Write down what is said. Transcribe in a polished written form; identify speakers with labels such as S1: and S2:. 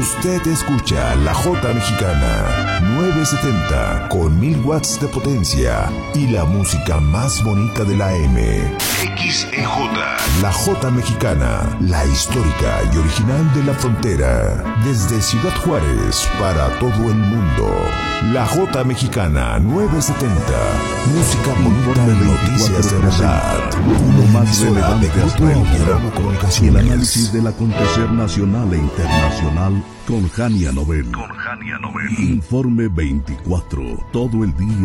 S1: Usted escucha La Jota Mexicana 970 con 1000 watts de potencia y la música más bonita de la M. XEJ. La Jota Mexicana, la histórica y original de la frontera. Desde Ciudad Juárez para todo el mundo. La Jota Mexicana 970. Música bonita y noticias de verdad.
S2: Lo más relevante hasta el
S1: el
S2: análisis del acontecer nacional e internacional con Jania Novel. Informe 24. Todo el día.